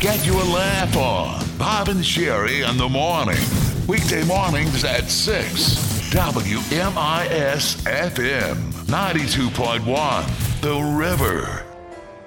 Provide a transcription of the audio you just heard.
get you a laugh on. Bob and Sherry in the morning. Weekday mornings at 6. WMIS FM 92.1. The River.